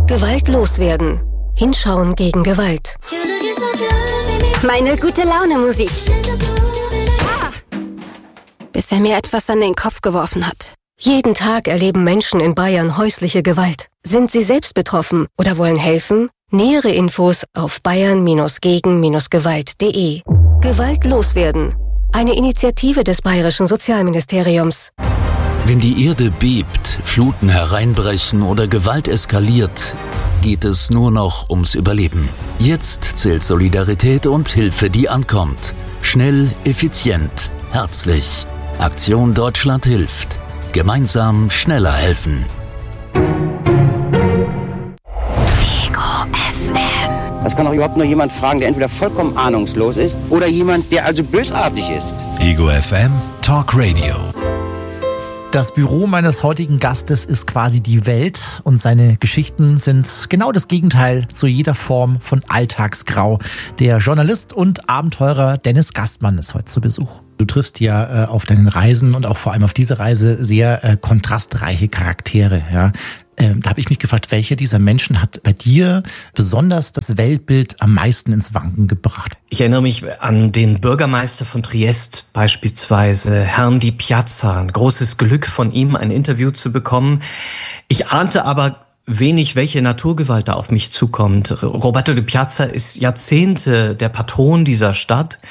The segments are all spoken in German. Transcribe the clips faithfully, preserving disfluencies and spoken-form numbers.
Gewalt loswerden. Hinschauen gegen Gewalt. Meine gute Laune Musik. Bis er mir etwas an den Kopf geworfen hat. Jeden Tag erleben Menschen in Bayern häusliche Gewalt. Sind sie selbst betroffen oder wollen helfen? Nähere Infos auf bayern gegen gewalt punkt de. Gewalt loswerden. Eine Initiative des Bayerischen Sozialministeriums. Wenn die Erde bebt, Fluten hereinbrechen oder Gewalt eskaliert, geht es nur noch ums Überleben. Jetzt zählt Solidarität und Hilfe, die ankommt. Schnell, effizient, herzlich. Aktion Deutschland hilft. Gemeinsam schneller helfen. Das kann doch überhaupt nur jemand fragen, der entweder vollkommen ahnungslos ist oder jemand, der also bösartig ist. Ego F M Talk Radio. Das Büro meines heutigen Gastes ist quasi die Welt und seine Geschichten sind genau das Gegenteil zu jeder Form von Alltagsgrau. Der Journalist und Abenteurer Dennis Gastmann ist heute zu Besuch. Du triffst ja äh, auf deinen Reisen und auch vor allem auf diese Reise sehr äh, kontrastreiche Charaktere. Ja. Ähm, da habe ich mich gefragt, welcher dieser Menschen hat bei dir besonders das Weltbild am meisten ins Wanken gebracht? Ich erinnere mich an den Bürgermeister von Triest beispielsweise, Herrn Di Piazza. Ein großes Glück von ihm, ein Interview zu bekommen. Ich ahnte aber wenig, welche Naturgewalt da auf mich zukommt. Roberto Di Piazza ist Jahrzehnte der Patron dieser Stadt.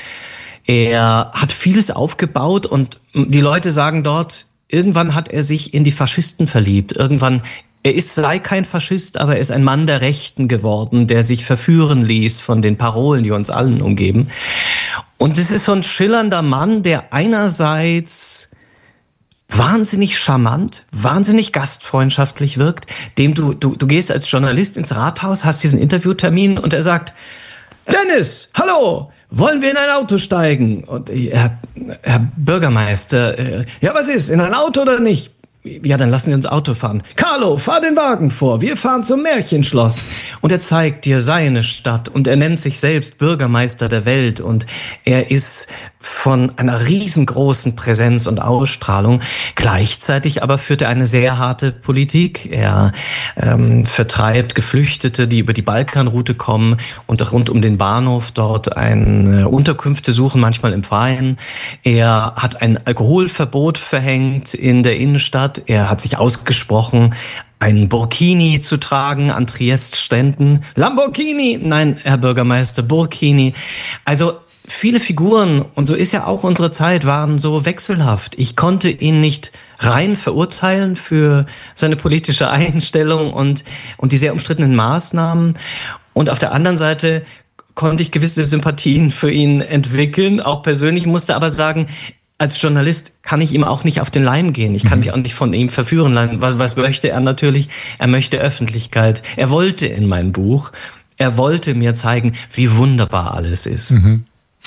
Er hat vieles aufgebaut und die Leute sagen dort, irgendwann hat er sich in die Faschisten verliebt. Irgendwann, er ist, sei kein Faschist, aber er ist ein Mann der Rechten geworden, der sich verführen ließ von den Parolen, die uns allen umgeben. Und es ist so ein schillernder Mann, der einerseits wahnsinnig charmant, wahnsinnig gastfreundschaftlich wirkt, dem du, du, du gehst als Journalist ins Rathaus, hast diesen Interviewtermin und er sagt, Dennis, hallo, wollen wir in ein Auto steigen? Und Herr, Herr Bürgermeister, äh, ja, was ist, in ein Auto oder nicht? Ja, dann lassen wir uns Auto fahren. Carlo, fahr den Wagen vor, wir fahren zum Märchenschloss. Und er zeigt dir seine Stadt und er nennt sich selbst Bürgermeister der Welt und er ist von einer riesengroßen Präsenz und Ausstrahlung. Gleichzeitig aber führt er eine sehr harte Politik. Er ähm, vertreibt Geflüchtete, die über die Balkanroute kommen und rund um den Bahnhof dort eine Unterkünfte suchen, manchmal im Freien. Er hat ein Alkoholverbot verhängt in der Innenstadt. Er hat sich ausgesprochen, einen Burkini zu tragen an Triest-Ständen. Lamborghini! Nein, Herr Bürgermeister, Burkini. Also viele Figuren, und so ist ja auch unsere Zeit, waren so wechselhaft. Ich konnte ihn nicht rein verurteilen für seine politische Einstellung und, und die sehr umstrittenen Maßnahmen. Und auf der anderen Seite konnte ich gewisse Sympathien für ihn entwickeln, auch persönlich, musste aber sagen, als Journalist kann ich ihm auch nicht auf den Leim gehen. Ich kann mich auch nicht von ihm verführen lassen. Was, was möchte er natürlich? Er möchte Öffentlichkeit. Er wollte in mein Buch, er wollte mir zeigen, wie wunderbar alles ist. Mhm.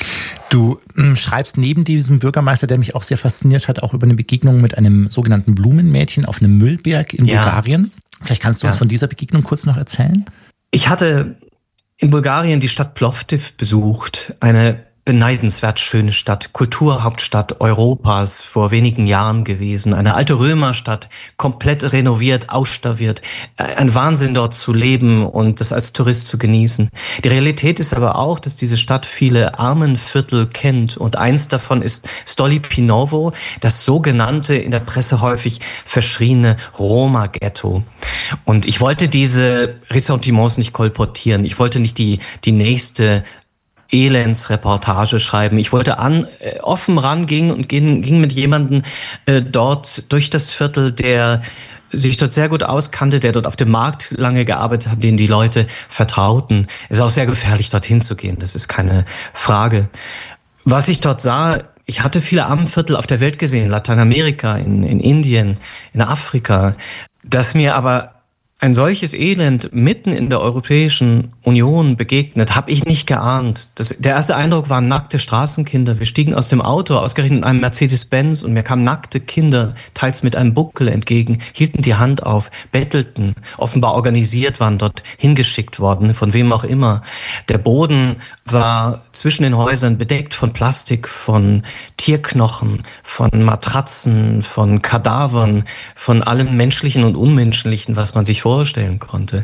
Du mh, schreibst neben diesem Bürgermeister, der mich auch sehr fasziniert hat, auch über eine Begegnung mit einem sogenannten Blumenmädchen auf einem Müllberg in ja. Bulgarien. Vielleicht kannst du ja. uns von dieser Begegnung kurz noch erzählen? Ich hatte in Bulgarien die Stadt Plovdiv besucht, eine beneidenswert schöne Stadt, Kulturhauptstadt Europas, vor wenigen Jahren gewesen. Eine alte Römerstadt, komplett renoviert, ausstaffiert. Ein Wahnsinn, dort zu leben und das als Tourist zu genießen. Die Realität ist aber auch, dass diese Stadt viele Armenviertel kennt. Und eins davon ist Stolypinovo, das sogenannte, in der Presse häufig verschriene Roma-Ghetto. Und ich wollte diese Ressentiments nicht kolportieren. Ich wollte nicht die, die nächste Elendsreportage schreiben. Ich wollte an, äh, offen rangehen und ging, ging mit jemandem äh, dort durch das Viertel, der sich dort sehr gut auskannte, der dort auf dem Markt lange gearbeitet hat, den die Leute vertrauten. Es ist auch sehr gefährlich, dorthin zu gehen. Das ist keine Frage. Was ich dort sah, ich hatte viele Armenviertel auf der Welt gesehen, Lateinamerika, in, in Indien, in Afrika, dass mir aber ein solches Elend mitten in der Europäischen Union begegnet, habe ich nicht geahnt. Das, der erste Eindruck waren nackte Straßenkinder. Wir stiegen aus dem Auto, ausgerechnet in einem Mercedes-Benz, und mir kamen nackte Kinder, teils mit einem Buckel entgegen, hielten die Hand auf, bettelten, offenbar organisiert, waren dort hingeschickt worden, von wem auch immer. Der Boden war zwischen den Häusern bedeckt von Plastik, von Tierknochen, von Matratzen, von Kadavern, von allem Menschlichen und Unmenschlichen, was man sich vorstellt. vorstellen konnte.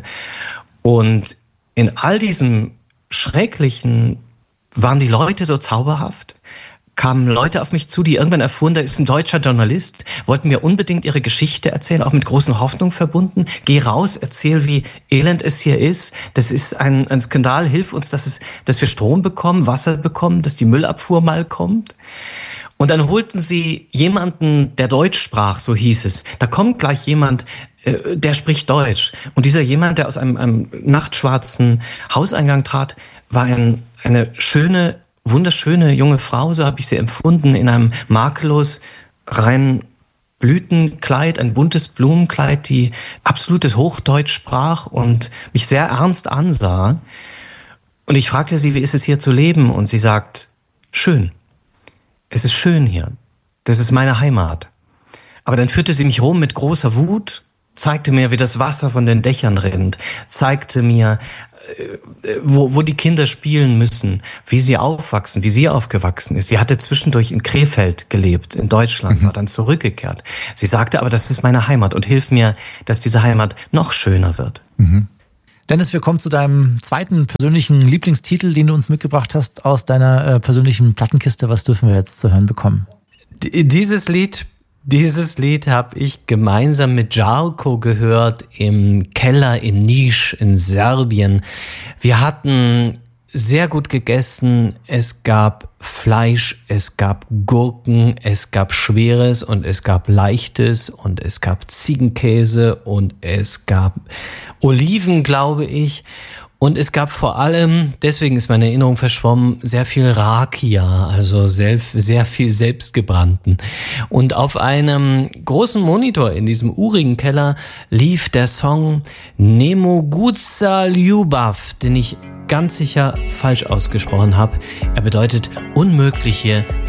Und in all diesem Schrecklichen waren die Leute so zauberhaft, kamen Leute auf mich zu, die irgendwann erfuhren, da ist ein deutscher Journalist, wollten mir unbedingt ihre Geschichte erzählen, auch mit großen Hoffnungen verbunden. Geh raus, erzähl, wie elend es hier ist. Das ist ein, ein Skandal, hilf uns, dass, es, dass wir Strom bekommen, Wasser bekommen, dass die Müllabfuhr mal kommt. Und dann holten sie jemanden, der Deutsch sprach, so hieß es. Da kommt gleich jemand, äh, der spricht Deutsch. Und dieser jemand, der aus einem, einem nachtschwarzen Hauseingang trat, war ein, eine schöne, wunderschöne junge Frau, so habe ich sie empfunden, in einem makellos reinen Blütenkleid, ein buntes Blumenkleid, die absolutes Hochdeutsch sprach und mich sehr ernst ansah. Und ich fragte sie, wie ist es hier zu leben? Und sie sagt, schön. Es ist schön hier. Das ist meine Heimat. Aber dann führte sie mich rum mit großer Wut, zeigte mir, wie das Wasser von den Dächern rinnt, zeigte mir, Wo, wo die Kinder spielen müssen, wie sie aufwachsen, wie sie aufgewachsen ist. Sie hatte zwischendurch in Krefeld gelebt, in Deutschland, mhm. war dann zurückgekehrt. Sie sagte aber, das ist meine Heimat und hilf mir, dass diese Heimat noch schöner wird. Mhm. Dennis, wir kommen zu deinem zweiten persönlichen Lieblingstitel, den du uns mitgebracht hast aus deiner äh, persönlichen Plattenkiste. Was dürfen wir jetzt zu hören bekommen? D- dieses Lied Dieses Lied habe ich gemeinsam mit Jarko gehört im Keller in Niš in Serbien. Wir hatten sehr gut gegessen. Es gab Fleisch, es gab Gurken, es gab Schweres und es gab Leichtes und es gab Ziegenkäse und es gab Oliven, glaube ich. Und es gab vor allem, deswegen ist meine Erinnerung verschwommen, sehr viel Rakia, also sehr, sehr viel Selbstgebrannten. Und auf einem großen Monitor in diesem urigen Keller lief der Song Nemoguza Ljubav, den ich ganz sicher falsch ausgesprochen habe. Er bedeutet unmögliche